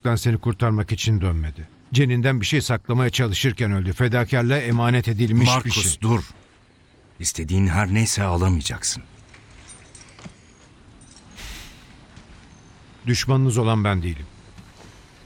fedakarlıktan seni kurtarmak için dönmedi. Ceninden bir şey saklamaya çalışırken öldü. Fedakarlığa emanet edilmiş bir Markus şey. dur. İstediğin her neyse alamayacaksın. Düşmanınız olan ben değilim.